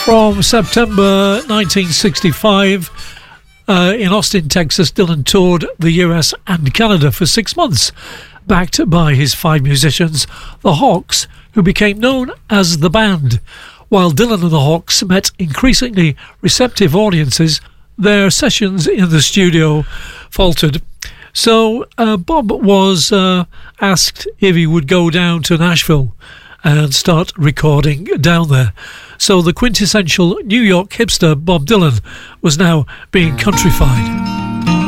From September 1965, in Austin, Texas, Dylan toured the US and Canada for 6 months, backed by his 5 musicians, the Hawks, who became known as The Band. While Dylan and the Hawks met increasingly receptive audiences, their sessions in the studio faltered. So Bob was asked if he would go down to Nashville and start recording down there. So the quintessential New York hipster Bob Dylan was now being countrified.